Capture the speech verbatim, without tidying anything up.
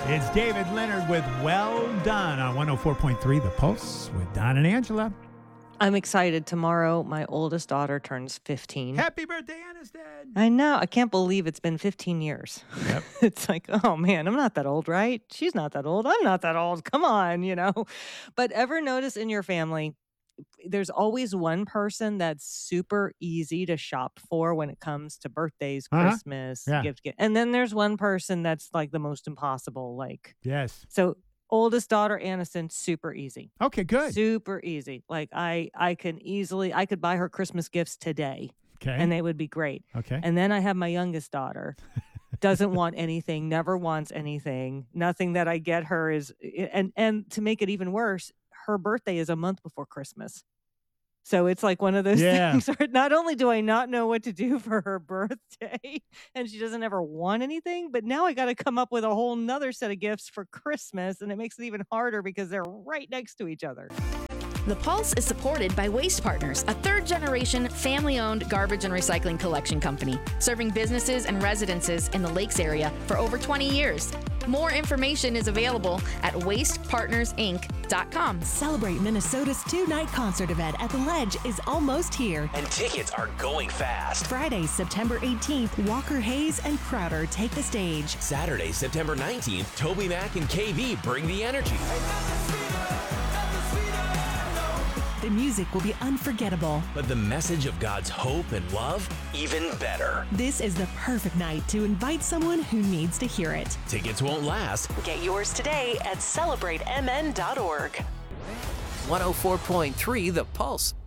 It's David Leonard with Well Done on one oh four point three The Pulse with Don and Angela. I'm excited. Tomorrow, my oldest daughter turns fifteen. Happy birthday, Aniston. I know. I can't believe it's been fifteen years. Yep. It's like, oh man, I'm not that old, right? She's not that old. I'm not that old. Come on, you know. But ever notice in your family, there's always one person that's super easy to shop for when it comes to birthdays, Uh-huh. Christmas, Yeah. gift, gift. And then there's one person that's like the most impossible. Like, Yes. so oldest daughter, Aniston, super easy. Okay, good. Super easy. Like I, I can easily, I could buy her Christmas gifts today Okay. and they would be great. okay. And then I have my youngest daughter, doesn't want anything, never wants anything. Nothing that I get her is, and and to make it even worse, her birthday is a month before Christmas. So it's like one of those Yeah. things where not only do I not know what to do for her birthday and she doesn't ever want anything, but now I got to come up with a whole nother set of gifts for Christmas. And it makes it even harder because they're right next to each other. The Pulse is supported by Waste Partners, a third-generation, family-owned garbage and recycling collection company, serving businesses and residences in the Lakes area for over twenty years. More information is available at waste partners inc dot com. Celebrate Minnesota's two-night concert event at the Ledge is almost here. And tickets are going fast. Friday, September eighteenth, Walker Hayes and Crowder take the stage. Saturday, September nineteenth, Toby Mac and K V bring the energy. The music will be unforgettable. But the message of God's hope and love, even better. This is the perfect night to invite someone who needs to hear it. Tickets won't last. Get yours today at celebrate m n dot org. one oh four point three The Pulse.